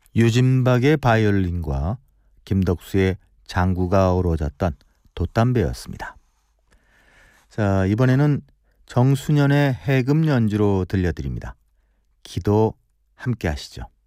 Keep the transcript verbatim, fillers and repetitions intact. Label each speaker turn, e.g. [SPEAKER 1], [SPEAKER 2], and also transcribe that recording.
[SPEAKER 1] 유진박의 바이올린과 김덕수의 장구가 어우러졌던 돛담배였습니다. 자, 이번에는 정수년의 해금 연주로 들려드립니다. 기도 함께 하시죠.